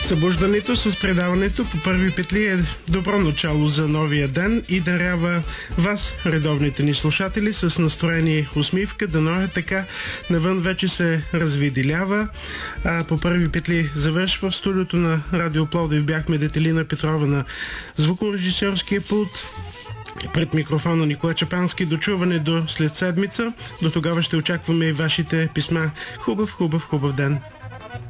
Събуждането с предаването по първи петли е добро начало за новия ден и дарява вас, редовните ни слушатели, с настроение усмивка. Дано е така. Навън вече се развидилява. По първи петли завършва. В студиото на Радио Пловдив бяхме Детелина Петрова на звукорежисьорския пулт. Пред микрофона Николай Чапански. Дочуване до след седмица. До тогава ще очакваме и вашите писма. Хубав ден!